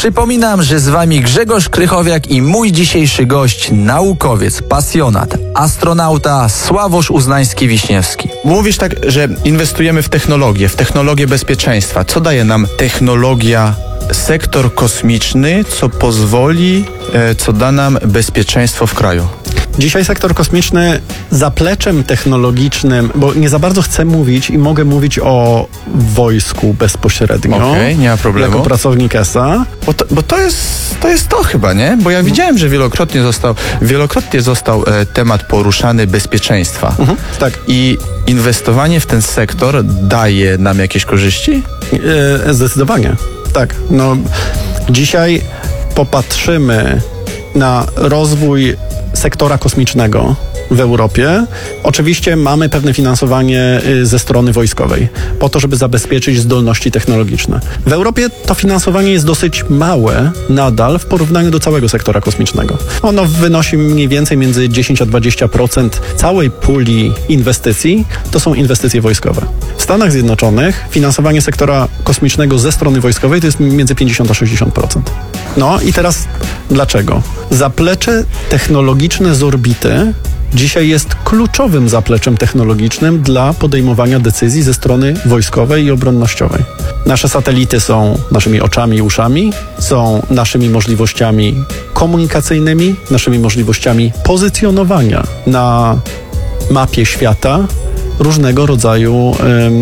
Przypominam, że z wami Grzegorz Krychowiak i mój dzisiejszy gość, naukowiec, pasjonat, astronauta Sławosz Uznański-Wiśniewski. Mówisz tak, że inwestujemy w technologię bezpieczeństwa. Co daje nam technologia, sektor kosmiczny, co da nam bezpieczeństwo w kraju? Dzisiaj sektor kosmiczny zapleczem technologicznym, bo nie za bardzo chcę mówić i mogę mówić o wojsku bezpośrednio. Okej, nie ma problemu. Jako pracownik ESA. Bo to jest to chyba, nie? Bo ja widziałem, że wielokrotnie został temat poruszany bezpieczeństwa. Tak. I inwestowanie w ten sektor daje nam jakieś korzyści? Zdecydowanie. Tak. No, dzisiaj popatrzymy na rozwój sektora kosmicznego w Europie. Oczywiście mamy pewne finansowanie ze strony wojskowej, po to, żeby zabezpieczyć zdolności technologiczne. W Europie to finansowanie jest dosyć małe nadal w porównaniu do całego sektora kosmicznego. Ono wynosi mniej więcej między 10 a 20% całej puli inwestycji to są inwestycje wojskowe. W Stanach Zjednoczonych finansowanie sektora kosmicznego ze strony wojskowej to jest między 50 a 60%. No i teraz dlaczego? Zaplecze technologiczne z orbity dzisiaj jest kluczowym zapleczem technologicznym dla podejmowania decyzji ze strony wojskowej i obronnościowej. Nasze satelity są naszymi oczami i uszami, są naszymi możliwościami komunikacyjnymi, naszymi możliwościami pozycjonowania na mapie świata różnego rodzaju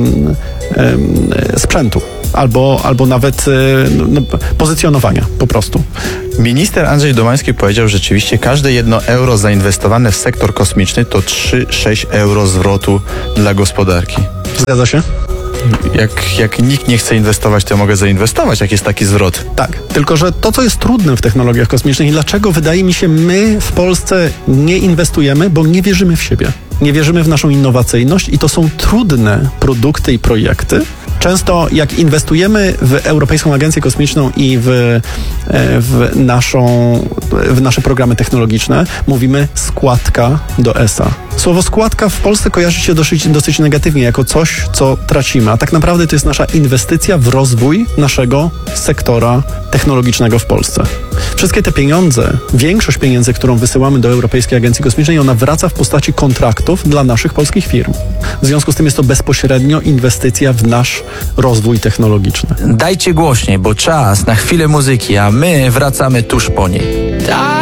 sprzętu. Albo nawet pozycjonowania po prostu. Minister Andrzej Domański powiedział, że rzeczywiście każde 1 euro zainwestowane w sektor kosmiczny to 3-6 euro zwrotu dla gospodarki. Zgadza się? Jak nikt nie chce inwestować, to ja mogę zainwestować, jak jest taki zwrot. Tak, tylko że to, co jest trudne w technologiach kosmicznych i dlaczego wydaje mi się, my w Polsce nie inwestujemy, bo nie wierzymy w siebie. Nie wierzymy w naszą innowacyjność i to są trudne produkty i projekty. Często jak inwestujemy w Europejską Agencję Kosmiczną i w nasze programy technologiczne, mówimy składka do ESA. Słowo składka w Polsce kojarzy się dosyć negatywnie, jako coś, co tracimy, a tak naprawdę to jest nasza inwestycja w rozwój naszego sektora technologicznego w Polsce. Wszystkie te pieniądze, większość pieniędzy, którą wysyłamy do Europejskiej Agencji Kosmicznej, ona wraca w postaci kontraktów dla naszych polskich firm. W związku z tym jest to bezpośrednio inwestycja w nasz rozwój technologiczny. Dajcie głośniej, bo czas na chwilę muzyki, a my wracamy tuż po niej.